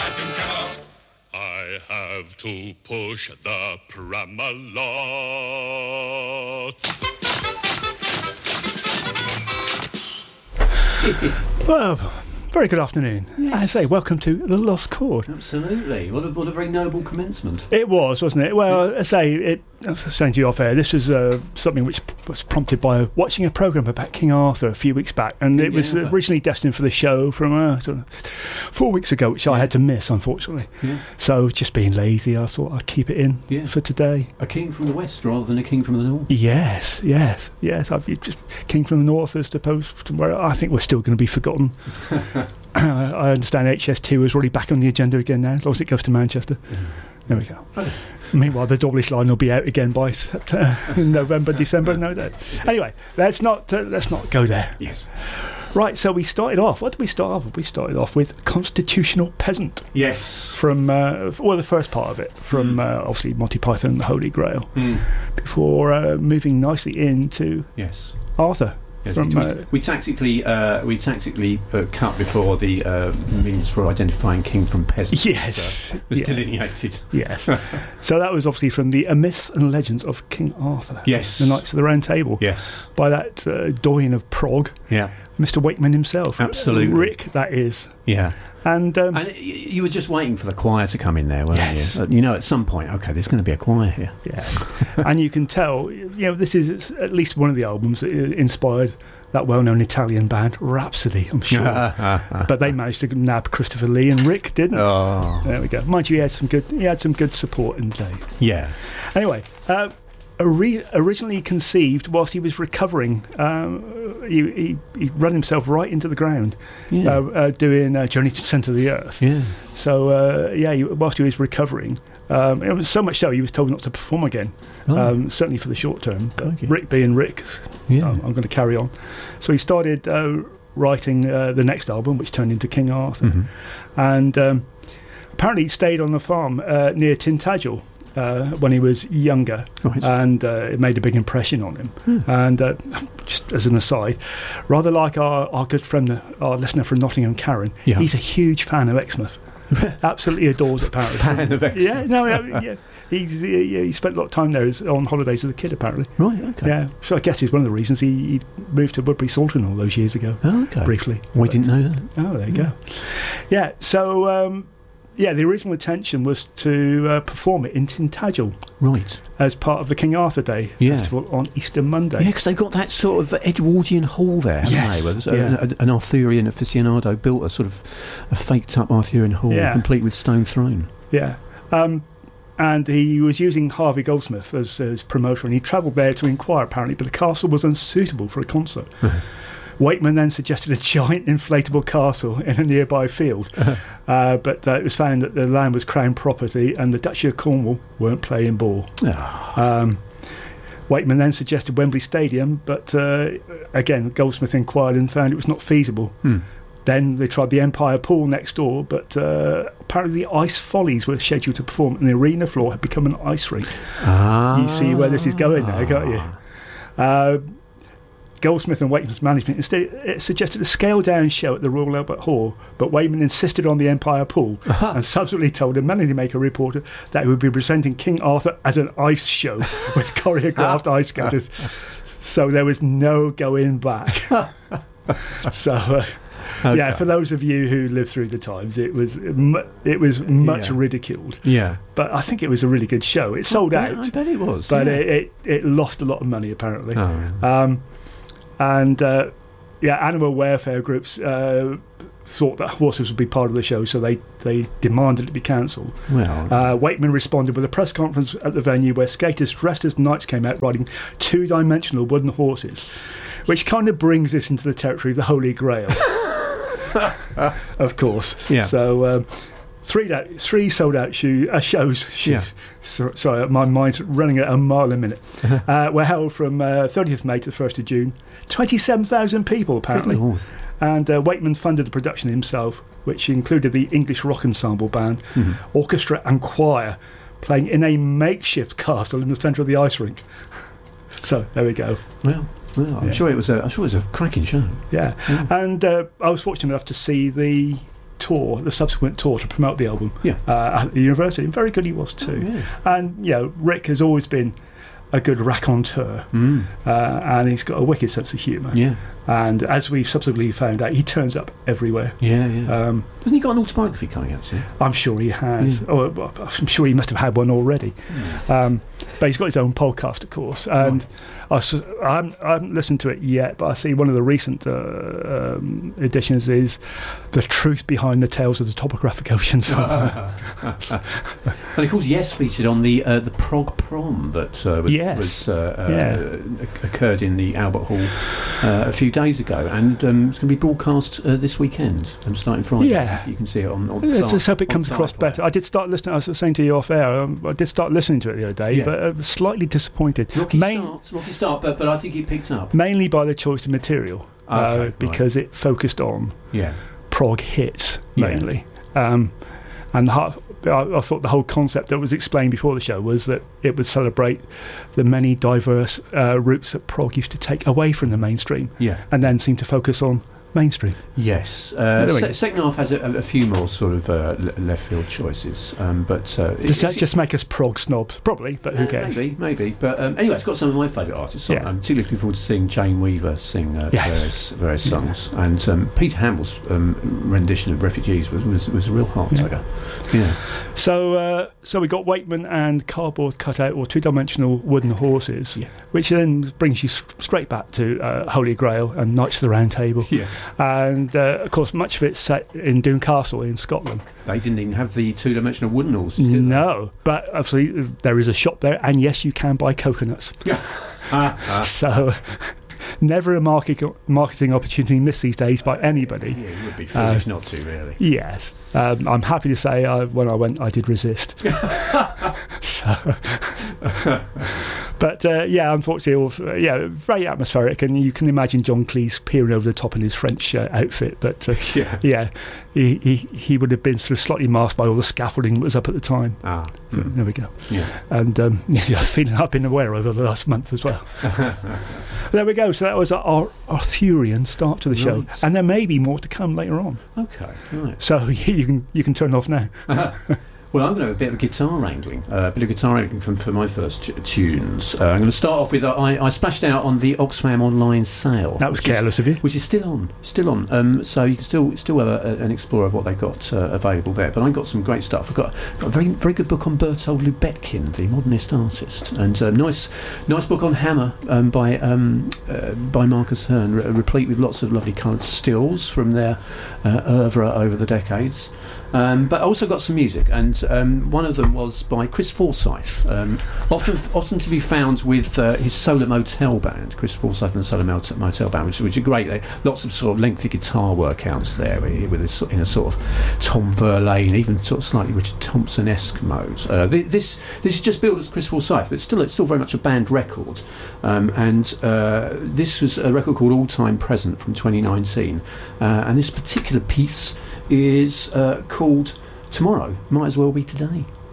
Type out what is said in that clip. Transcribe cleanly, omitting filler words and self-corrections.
I have to push the pram a lot. Well, very good afternoon. Yes. I say, welcome to The Lost Chord. Absolutely. What a very noble commencement. It was, wasn't it? Well, I was saying to you off air, this was something which was prompted by watching a programme about King Arthur a few weeks back, and it was originally destined for the show from sort of 4 weeks ago, which I had to miss, unfortunately. Yeah. So, just being lazy, I thought I'd keep it in for today. A king from the west rather than a king from the north. Yes. I've just king from the north as opposed to where I think we're still going to be forgotten. I understand HS2 is already back on the agenda again now, as long as it goes to Manchester. There we go. Meanwhile, the Dawlish line will be out again by November, December, no doubt. Anyway, let's not go there. Yes. Right, so we started off. What did we start off with? We started off with Constitutional Peasant. Yes. From, the first part of it, from obviously Monty Python and the Holy Grail, before moving nicely into Arthur. Yes, we tactically cut before the means for identifying king from peasant. Yes, was delineated. Yes, so that was obviously from the A Myth and Legends of King Arthur. Yes, the Knights of the Round Table. Yes, by that doyen of Prague. Yeah, Mr. Wakeman himself. Absolutely, Rick. That is. Yeah. And you were just waiting for the choir to come in there, weren't you? you? At some point, okay, there's going to be a choir here. Yes. And you can tell, this is at least one of the albums that inspired that well-known Italian band, Rhapsody, I'm sure. But they managed to nab Christopher Lee, and Rick didn't. Oh. There we go. Mind you, he had some good support in the day. Yeah. Anyway, originally conceived whilst he was recovering. He ran himself right into the ground doing Journey to the Centre of the Earth. Yeah. So, whilst he was recovering, it was so much so he was told not to perform again, certainly for the short term. But Rick being Rick, I'm going to carry on. So he started writing the next album, which turned into King Arthur. Mm-hmm. And apparently he stayed on the farm near Tintagel. When he was younger, and it made a big impression on him. And just as an aside, rather like our good friend, our listener from Nottingham, Karen, he's a huge fan of Exmouth. Absolutely adores it, apparently. Fan of Exmouth? Yeah. He spent a lot of time there on holidays as a kid, apparently. Right, okay. Yeah, so I guess it's one of the reasons he moved to Woodbury Saltern all those years ago. Oh, okay. Briefly. We didn't know that. Oh, there you go. Yeah, so... the original intention was to perform it in Tintagel. Right. As part of the King Arthur Day festival on Easter Monday. Yeah, because they've got that sort of Edwardian hall there, haven't they? Where an Arthurian aficionado built a sort of a faked-up Arthurian hall, complete with stone throne. Yeah. And he was using Harvey Goldsmith as his promoter, and he travelled there to inquire, apparently, but the castle was unsuitable for a concert. Wakeman then suggested a giant inflatable castle in a nearby field, but it was found that the land was Crown property and the Duchy of Cornwall weren't playing ball. Wakeman then suggested Wembley Stadium, but again, Goldsmith inquired and found it was not feasible. Then they tried the Empire Pool next door, but apparently the Ice Follies were scheduled to perform, and the arena floor had become an ice rink. You see where this is going now, can't you? Goldsmith and Wakeman's management instead suggested a scaled-down show at the Royal Albert Hall, but Wakeman insisted on the Empire Pool and subsequently told a Melody Maker reporter that he would be presenting King Arthur as an ice show with choreographed ice skaters. So there was no going back. So... for those of you who lived through the times, it was much ridiculed. Yeah, but I think it was a really good show. It sold out. I bet it was. But it lost a lot of money, apparently. Animal welfare groups thought that horses would be part of the show, so they demanded it be cancelled. Well, Wakeman responded with a press conference at the venue where skaters dressed as knights came out riding two-dimensional wooden horses, which kind of brings this into the territory of the Holy Grail. Of course. Yeah. So 3 sold-out shows. Sorry, my mind's running at a mile a minute. Were held from 30th May to the 1st of June. 27,000 people, apparently. And Wakeman funded the production himself, which included the English Rock Ensemble Band, orchestra and choir, playing in a makeshift castle in the centre of the ice rink. So there we go. Well, I'm sure it was a cracking show. Yeah. And I was fortunate enough to see the tour, the subsequent tour to promote the album at the university. And very good he was too. Oh, yeah. And Rick has always been a good raconteur, and he's got a wicked sense of humour. Yeah. And as we've subsequently found out, he turns up everywhere. Yeah. Hasn't he got an autobiography coming out soon? I'm sure he has. Yeah. I'm sure he must have had one already. Yeah. But he's got his own podcast, of course. And I haven't listened to it yet, but I see one of the recent editions is The Truth Behind the Tales of the Topographic Oceans. And of course, Yes featured on the Prog Prom that occurred in the Albert Hall a few days ago, and it's going to be broadcast this weekend, starting Friday. Yeah, you can see it on let's hope it comes across better. I did start listening. I was saying to you off air, I did start listening to it the other day, but I was slightly disappointed. Rocky start, but I think it picked up mainly by the choice of material, because it focused on prog hits mainly. And I thought the whole concept that was explained before the show was that it would celebrate the many diverse routes that prog used to take away from the mainstream, and then seem to focus on mainstream. Yes. Second half has a few more sort of left field choices, but does that just make us prog snobs? Probably, but who cares? Maybe. But anyway, it's got some of my favourite artists on. I'm too looking forward to seeing Jane Weaver sing various songs, and Peter Hamill's rendition of Refugees was a real heart-tugger. Yeah. So we got Wakeman and Cardboard Cutout, or two-dimensional wooden horses, which then brings you straight back to Holy Grail and Knights of the Round Table. Yes. And of course, much of it's set in Doune Castle in Scotland. They didn't even have the two-dimensional wooden horses, did they? No, but obviously there is a shop there, and yes, you can buy coconuts. So never a marketing opportunity missed these days by anybody. Yeah, it would be foolish not to, really. Yes. I'm happy to say when I went, I did resist. But unfortunately, also, very atmospheric, and you can imagine John Cleese peering over the top in his French outfit. But he would have been sort of slightly masked by all the scaffolding that was up at the time. There we go. Yeah. And feeling I've been aware over the last month as well. There we go. So that was our Arthurian start to the show, and there may be more to come later on. Okay, right. So you can turn off now. Well, I'm going to have a bit of guitar wrangling, for my first tunes. I'm going to start off with I splashed out on the Oxfam online sale. That was careless of you. Which is still on. So you can still have an explore of what they've got available there. But I've got some great stuff. I've got a very, very good book on Bertold Lubetkin, the modernist artist, and nice book on Hammer by Marcus Hearn, replete with lots of lovely coloured stills from their oeuvre over the decades. But I also got some music, and one of them was by Chris Forsyth, often to be found with his Solar Motel Band, Chris Forsyth and the Solar Motel Band, which are great. Lots of sort of lengthy guitar workouts there, in a sort of Tom Verlaine, even sort of slightly Richard Thompson-esque mode. This is just billed as Chris Forsyth, but it's still very much a band record. And this was a record called All Time Present from 2019, and this particular piece is called Tomorrow Might As Well Be Today.